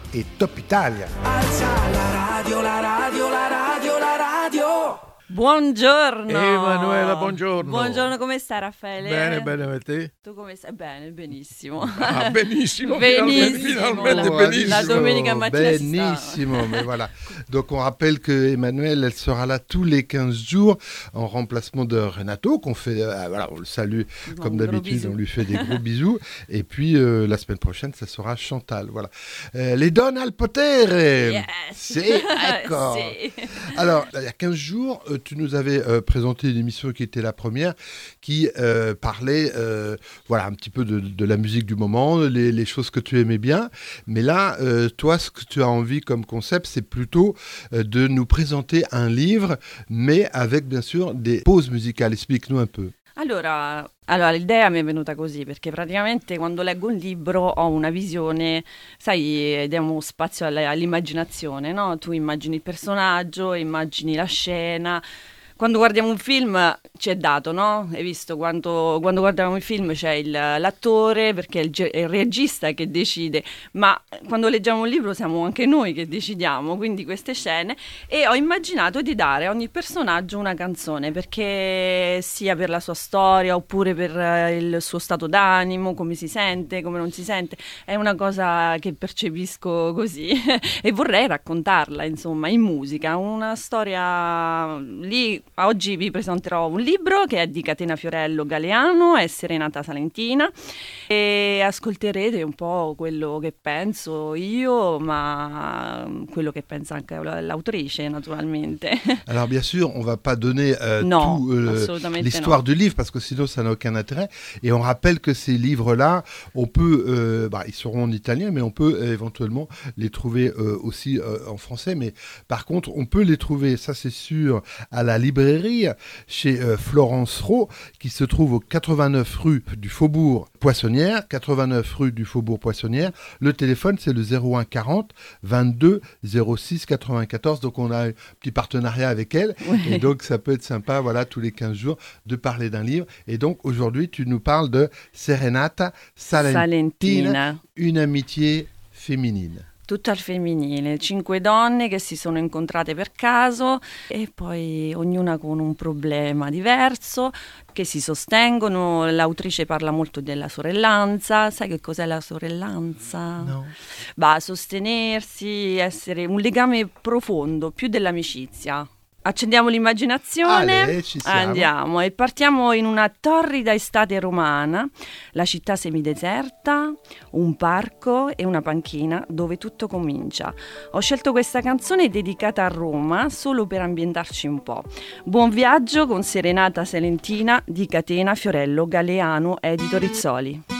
e Top Italia. Alza la radio, la radio, la radio, la radio. Buongiorno Emanuela, buongiorno. Buongiorno, come stai Raffaele? Bene, bene, e te? Tu come stai? Bene, benissimo. Ah, benissimo, Benissimo. finalmente benissimo. La domenica mattina benissimo, mais voilà. Donc on rappelle que Emmanuelle, elle sera là tous les 15 jours en remplacement de Renato, qu'on fait, voilà, on le salue comme d'habitude, on lui fait des gros bisous. Et puis la semaine prochaine, ça sera Chantal, voilà. Les donne al potere. Yes. C'est d'accord. Sì. Alors, il y a 15 jours, tu nous avais présenté une émission qui était la première, qui parlait voilà, un petit peu de la musique du moment, les choses que tu aimais bien. Mais là, toi, ce que tu as envie comme concept, c'est plutôt de nous présenter un livre, mais avec bien sûr des pauses musicales. Explique-nous un peu. Allora, l'idea mi è venuta così, perché praticamente quando leggo un libro ho una visione, sai, diamo spazio all'immaginazione, no? Tu immagini il personaggio, immagini la scena. Quando guardiamo un film ci è dato, no? Hai visto, quando guardiamo il film c'è l'attore, perché è il regista che decide, ma quando leggiamo un libro siamo anche noi che decidiamo, quindi queste scene, e ho immaginato di dare a ogni personaggio una canzone, perché sia per la sua storia oppure per il suo stato d'animo, come si sente, come non si sente, è una cosa che percepisco così e vorrei raccontarla, insomma, in musica, una storia lì. Oggi vi presenterò un libro che è di Catena Fiorello Galeano, è Serenata Salentina, e ascolterete un po' quello che penso io, ma quello che pensa anche l'autrice, naturalmente. Alors bien sûr, on va pas donner non, tout l'histoire du livre, parce que sinon ça n'a aucun intérêt. Et on rappelle que ces livres-là, on peut, ils seront en italien, mais on peut éventuellement les trouver aussi en français. Mais par contre, on peut les trouver, ça c'est sûr, à la librairie chez Florence Rowe, qui se trouve au 89 rue du Faubourg Poissonnière, 89 rue du Faubourg Poissonnière. Le téléphone, c'est le 01 40 22 06 94. Donc, on a un petit partenariat avec elle. Oui. Et donc, ça peut être sympa, voilà, tous les 15 jours, de parler d'un livre. Et donc, aujourd'hui, tu nous parles de Serenata Salentina. Une amitié féminine. Tutto al femminile, 5 donne che si sono incontrate per caso e poi ognuna con un problema diverso, che si sostengono. L'autrice parla molto della sorellanza. Sai che cos'è la sorellanza? No. Sostenersi, essere un legame profondo, più dell'amicizia. Accendiamo l'immaginazione, ci siamo. Andiamo e partiamo in una torrida estate romana, la città semideserta, un parco e una panchina dove tutto comincia. Ho scelto questa canzone dedicata a Roma solo per ambientarci un po'. Buon viaggio con Serenata Salentina di Catena Fiorello Galeano, edito Rizzoli.